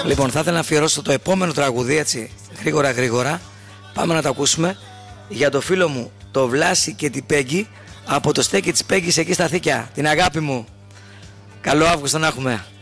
Λοιπόν, θα ήθελα να αφιερώσω το επόμενο τραγούδι, έτσι, γρήγορα γρήγορα. Πάμε να το ακούσουμε. Για το φίλο μου, το Βλάση και την Πέγγι, από το στέκι της Πέγγις εκεί στα Θήκια. Την αγάπη μου. Καλό Αύγουστο να έχουμε.